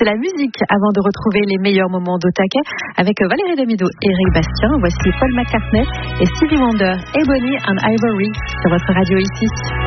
la musique avant de retrouver les meilleurs moments d'Otake avec Valérie Damido et Eric Bastien. Voici Paul McCartney et Stevie Wonder, Ebony and Ivory sur votre radio ici.